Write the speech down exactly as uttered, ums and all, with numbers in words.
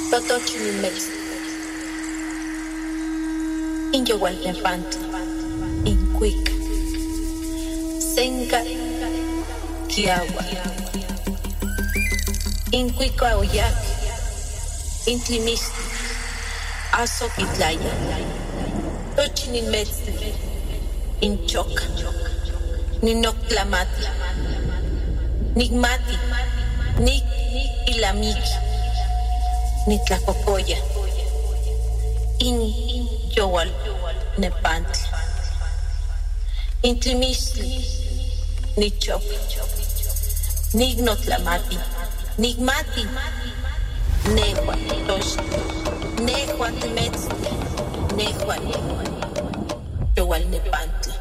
Totochinimex, Inyowalnepantli, Incuic, Senca, Kiawa, Incuica Oyac, Intlimistli, Azoquitlaya, Tochinimex, Inchoca, Ninoctlamati, Nigmati, Nik Ilamiki, Nitlacocoya, In Yowal Nepantli, Intlimistli, Nichop, Nignotlamati, Nigmati, Nehua Tosh, Nehua Temetzli, Nehua Yowal Nepantli.